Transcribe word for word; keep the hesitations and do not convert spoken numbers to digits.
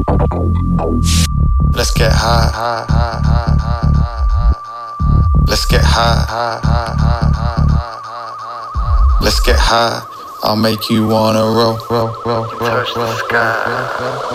Let's get high, high, high, high, high, high, high. Let's get high, high, high, high, high, high. Let's get high. I'll make you wanna roll, roll, roll, roll, roll, roll, roll.